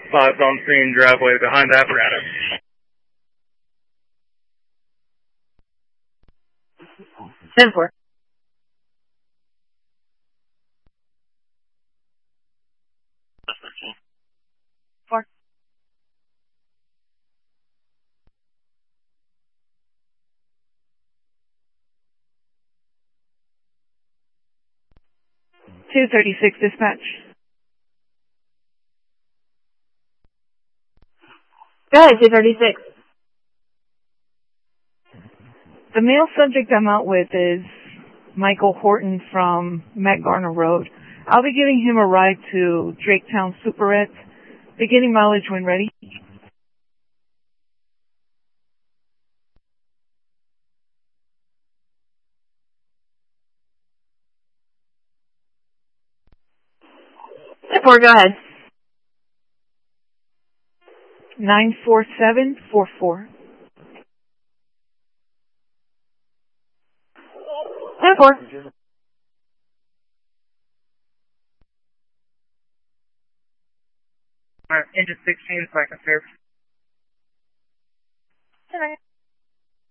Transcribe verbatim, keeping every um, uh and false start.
Spots on scene driveway behind the apparatus. ten four. Four. two thirty-six dispatch. Go ahead, two thirty-six. The male subject I'm out with is Michael Horton from Matt Garner Road. I'll be giving him a ride to Draketown Superette, beginning mileage when ready. ten four, go ahead. nine four seven four four. ten four. Alright, engine sixteen, second service. ten nine.